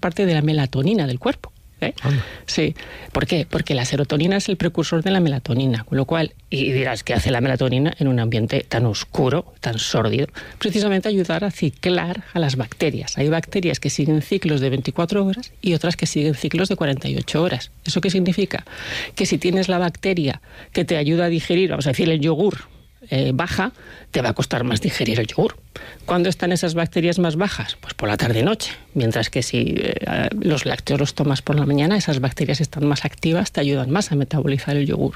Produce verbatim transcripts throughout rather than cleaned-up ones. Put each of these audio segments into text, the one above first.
parte de la melatonina del cuerpo. ¿Eh? Sí. ¿Por qué? Porque la serotonina es el precursor de la melatonina, con lo cual, y dirás, ¿qué hace la melatonina en un ambiente tan oscuro, tan sórdido? Precisamente ayudar a ciclar a las bacterias. Hay bacterias que siguen ciclos de veinticuatro horas y otras que siguen ciclos de cuarenta y ocho horas. ¿Eso qué significa? Que si tienes la bacteria que te ayuda a digerir, vamos a decir, el yogur, Eh, baja, te va a costar más digerir el yogur. ¿Cuándo están esas bacterias más bajas? Pues por la tarde-noche. Mientras que si eh, los lácteos los tomas por la mañana, esas bacterias están más activas, te ayudan más a metabolizar el yogur.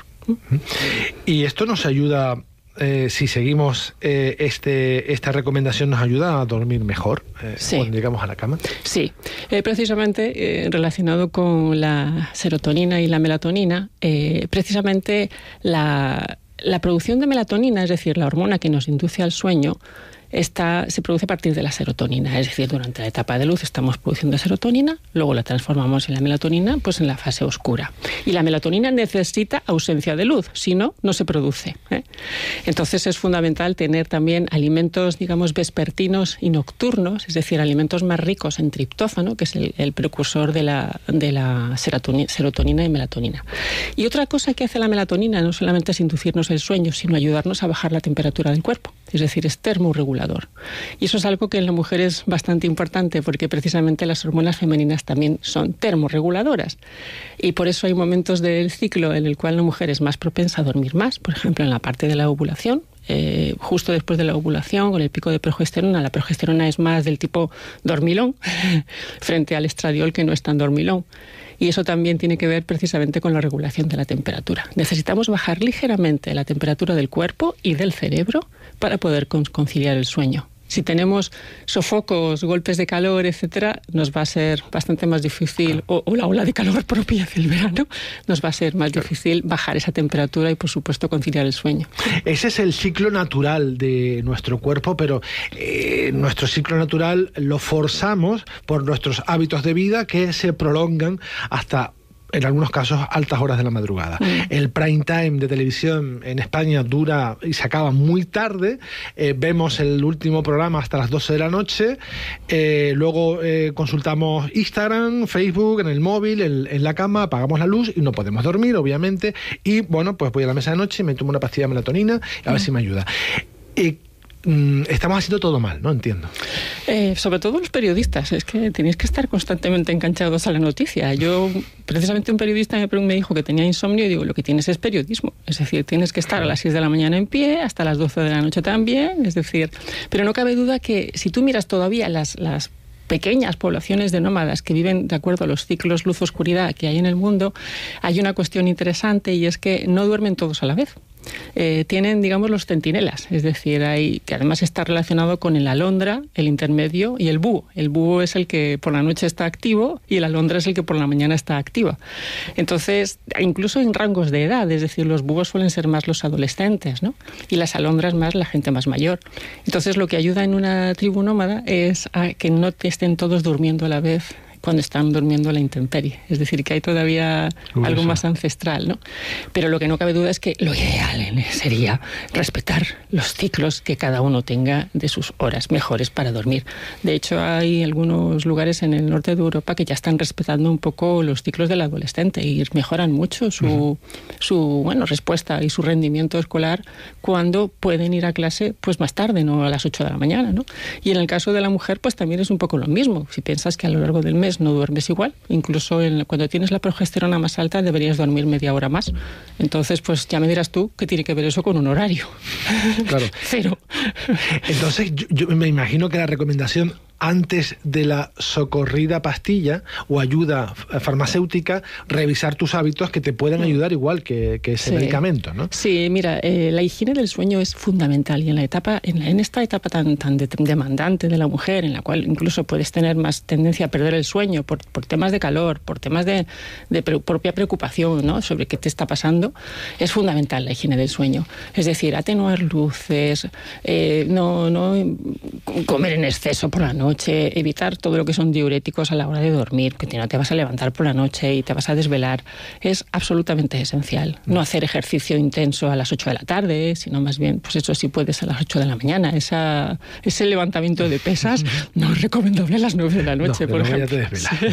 Y esto nos ayuda, eh, si seguimos eh, este, esta recomendación, nos ayuda a dormir mejor eh, sí. cuando llegamos a la cama. Sí, eh, precisamente eh, relacionado con la serotonina y la melatonina, eh, precisamente la... La producción de melatonina, es decir, la hormona que nos induce al sueño, Esta se produce a partir de la serotonina, es decir, durante la etapa de luz estamos produciendo serotonina, luego la transformamos en la melatonina, pues en la fase oscura. Y la melatonina necesita ausencia de luz, si no, no se produce, ¿eh? Entonces es fundamental tener también alimentos, digamos, vespertinos y nocturnos, es decir, alimentos más ricos en triptófano, que es el, el precursor de la, de la serotonina y melatonina. Y otra cosa que hace la melatonina no solamente es inducirnos el sueño, sino ayudarnos a bajar la temperatura del cuerpo, es decir, es termorregulador. Y eso es algo que en la mujer es bastante importante porque precisamente las hormonas femeninas también son termorreguladoras. Y por eso hay momentos del ciclo en el cual la mujer es más propensa a dormir más, por ejemplo, en la parte de la ovulación. Eh, justo después de la ovulación, con el pico de progesterona, la progesterona es más del tipo dormilón frente al estradiol, que no es tan dormilón. Y eso también tiene que ver precisamente con la regulación de la temperatura. Necesitamos bajar ligeramente la temperatura del cuerpo y del cerebro para poder conciliar el sueño. Si tenemos sofocos, golpes de calor, etcétera, nos va a ser bastante más difícil, o, o la ola de calor propia del verano, nos va a ser más difícil bajar esa temperatura y, por supuesto, conciliar el sueño. Ese es el ciclo natural de nuestro cuerpo, pero eh, nuestro ciclo natural lo forzamos por nuestros hábitos de vida que se prolongan hasta, en algunos casos, altas horas de la madrugada. Mm. El prime time de televisión en España dura y se acaba muy tarde. Eh, vemos el último programa hasta las doce de la noche. Eh, luego eh, consultamos Instagram, Facebook, en el móvil, en, en la cama, apagamos la luz y no podemos dormir, obviamente. Y, bueno, pues voy a la mesa de noche y me tomo una pastilla de melatonina a ver mm. si me ayuda. Eh, Estamos haciendo todo mal, ¿no? Entiendo. Eh, sobre todo los periodistas, es que tenéis que estar constantemente enganchados a la noticia. Yo, precisamente un periodista me, me dijo que tenía insomnio y digo, lo que tienes es periodismo. Es decir, tienes que estar a las seis de la mañana en pie, hasta las doce de la noche también, es decir, pero no cabe duda que si tú miras todavía las, las pequeñas poblaciones de nómadas que viven de acuerdo a los ciclos luz-oscuridad que hay en el mundo, hay una cuestión interesante y es que no duermen todos a la vez. Eh, tienen, digamos, los centinelas, es decir, hay, que además está relacionado con el alondra, el intermedio y el búho. El búho es el que por la noche está activo y el alondra es el que por la mañana está activa. Entonces, incluso en rangos de edad, es decir, los búhos suelen ser más los adolescentes, ¿no? Y las alondras más la gente más mayor. Entonces, lo que ayuda en una tribu nómada es a que no estén todos durmiendo a la vez cuando están durmiendo a la intemperie. Es decir, que hay todavía Uy, algo eso. más ancestral, ¿no? Pero lo que no cabe duda es que lo ideal sería respetar los ciclos que cada uno tenga de sus horas mejores para dormir. De hecho, hay algunos lugares en el norte de Europa que ya están respetando un poco los ciclos del adolescente y mejoran mucho su, uh-huh. su bueno, respuesta y su rendimiento escolar cuando pueden ir a clase pues más tarde, no a las ocho de la mañana, ¿no? Y en el caso de la mujer, pues también es un poco lo mismo. Si piensas que a lo largo del mes no duermes igual, incluso en, cuando tienes la progesterona más alta deberías dormir media hora más. Entonces, pues ya me dirás tú qué tiene que ver eso con un horario. Claro. Cero. Entonces, yo, yo me imagino que la recomendación antes de la socorrida pastilla o ayuda farmacéutica, revisar tus hábitos que te pueden ayudar igual que, que ese sí. medicamento, ¿no? Sí, mira, eh, la higiene del sueño es fundamental y en la etapa, en, la, en esta etapa tan, tan de, demandante de la mujer, en la cual incluso puedes tener más tendencia a perder el sueño por, por temas de calor, por temas de, de pre, propia preocupación, ¿no? Sobre qué te está pasando, es fundamental la higiene del sueño. Es decir, atenuar luces, eh, no, no comer en exceso por la noche, Noche, evitar todo lo que son diuréticos a la hora de dormir, que no te vas a levantar por la noche y te vas a desvelar, es absolutamente esencial. No hacer ejercicio intenso a las ocho de la tarde, sino más bien, pues eso sí puedes a las ocho de la mañana. Esa, ese levantamiento de pesas no es recomendable a las nueve de la noche, no, por no ejemplo. Vaya a te desvelar.